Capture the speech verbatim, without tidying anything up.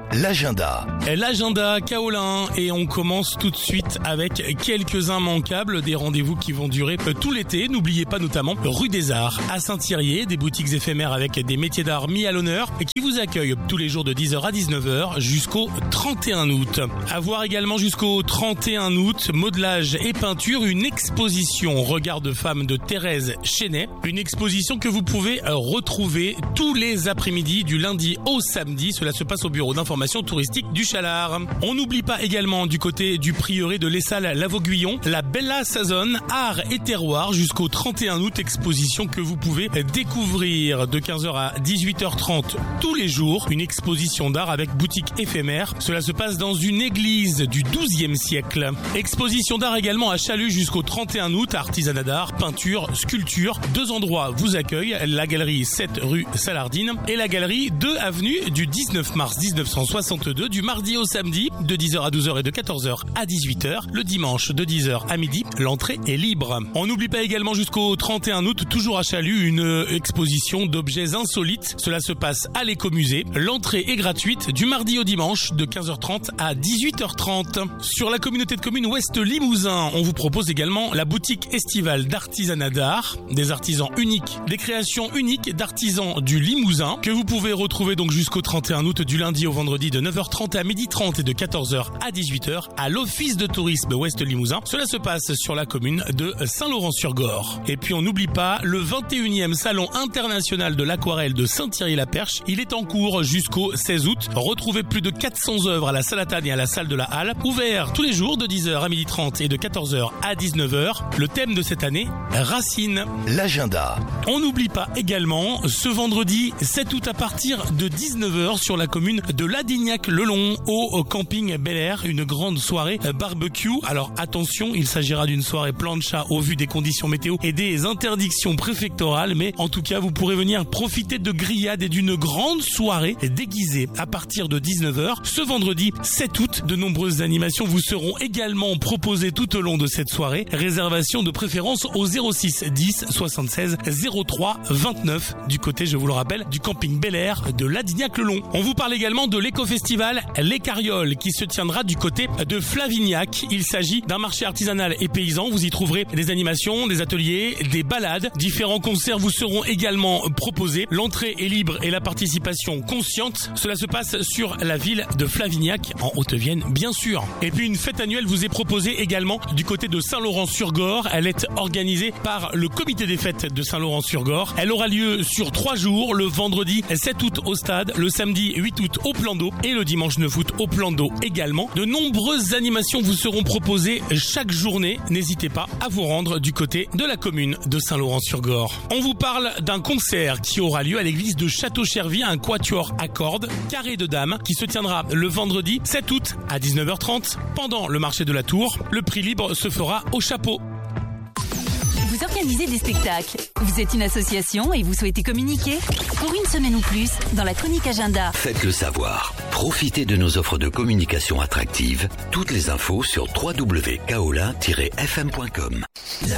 l'agenda. L'agenda Kaolin, et on commence tout de suite avec quelques immanquables, des rendez-vous qui vont durer tout l'été. N'oubliez pas notamment rue des Arts à Saint-Thirier, des boutiques éphémères avec des métiers d'art mis à l'honneur et qui vous accueillent tous les jours de dix heures à dix-neuf heures jusqu'au trente et un août. À voir également jusqu'au trente et un août, modelage et peinture, une exposition Regard de femme de Thérèse Chenet, une exposition que vous pouvez retrouver tous les après-midi du lundi au samedi. Cela se passe au bureau d'information touristique du Chalard. On n'oublie pas également du côté du prieuré de l'Essal-Lavaux-Guyon, la Bella Saison, art et terroir jusqu'au trente et un août, exposition que vous pouvez découvrir de quinze heures à dix-huit heures trente tous les jours, une exposition d'art avec boutique éphémère. Cela se passe dans une église du douzième siècle. Exposition d'art également à Chalut jusqu'au trente et un août, artisanat d'art, peinture, sculpture. Deux endroits vous accueillent, la galerie sept rue Salardine et la galerie deux avenue du dix-neuf mars mille neuf cent soixante-deux, du mardi au samedi de dix heures à douze heures et de quatorze heures à dix-huit heures. Le dimanche de dix heures à midi, l'entrée est libre. On n'oublie pas également jusqu'au trente et un août, toujours à Chalut, une exposition d'objets insolites. Cela se passe à l'écomusée. L'entrée est gratuite du mardi au dimanche de quinze heures trente à dix-huit heures trente. Sur la communauté de communes Ouest Limousin, on vous propose également la boutique estivale d'artisanat d'art, des artisans uniques, des créations uniques d'artisans du Limousin que vous pouvez retrouver donc jusqu'au trente et un août, du lundi au vendredi de neuf heures trente à midi trente et de quatorze heures à dix-huit heures à l'office de tourisme Ouest Limousin. Cela se passe sur la commune de Saint-Laurent-sur-Gorre. Et puis on n'oublie pas le vingt et unième salon international de l'aquarelle de Saint-Thierry-la-Perche. Il est en cours jusqu'au seize août. Retrouvez plus de quatre cents œuvres à la Salatane et à la salle de la Halle. Ouvert tous les jours de dix heures à midi trente et de quatorze heures à dix-neuf heures. Le thème de cette année, Racine. L'agenda. On n'oublie pas également ce vendredi sept août à partir de dix-neuf heures sur la commune de Ladignac-le-Long au camping Bel Air, une grande soirée barbecue. Alors attention, il s'agira d'une soirée plancha au vu des conditions météo et des interdictions préfectorales, mais en tout cas vous pourrez venir profiter de grillades et d'une grande soirée déguisée à partir de dix-neuf heures. Ce vendredi sept août, de nombreuses animations vous seront également proposées tout au long de cette soirée. Réservation de préférence au zéro six dix soixante-seize zéro trois vingt-neuf du côté, je vous le rappelle, du camping Bel Air de Ladignac-le-Long. On vous parle également de l'éco-festival Les Carrioles qui se tiendra du côté de Flavignac. Il s'agit d'un marché artisanal et paysan. Vous y trouverez des animations, des ateliers, des balades. Différents concerts vous seront également proposés. L'entrée est libre et la participation consciente. Cela se passe sur la ville de Flavignac en Haute-Vienne, bien sûr. Et puis une fête annuelle vous est proposée également du côté de Saint-Laurent-sur-Gorre. Elle est organisée par le comité des fêtes de Saint-Laurent-sur-Gorre. Elle aura lieu sur trois jours, le vendredi sept août au stade, le samedi huit août au plan d'eau et le dimanche neuf août au plan d'eau également. De nombreuses animations vous seront proposées chaque journée. N'hésitez pas à vous rendre du côté de la commune de Saint-Laurent-sur-Gorre. On vous parle d'un concert qui aura lieu à l'église de Château-Chervy, un quatuor à cordes, Carré de Dames, qui se tiendra le vendredi sept août à dix-neuf heures trente pendant le marché de la Tour. Le prix libre se fera au chapeau. Vous organisez des spectacles, vous êtes une association et vous souhaitez communiquer? Pour une semaine ou plus, dans la chronique agenda. Faites-le savoir. Profitez de nos offres de communication attractives. Toutes les infos sur w w w point kaolin tiret f m point com.